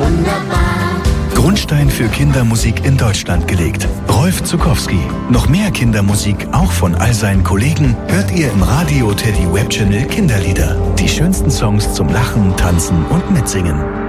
wunderbar. Grundstein für Kindermusik in Deutschland gelegt. Rolf Zuckowski. Noch mehr Kindermusik, auch von all seinen Kollegen, hört ihr im Radio Teddy Web Channel Kinderlieder. Die schönsten Songs zum Lachen, Tanzen und Mitsingen.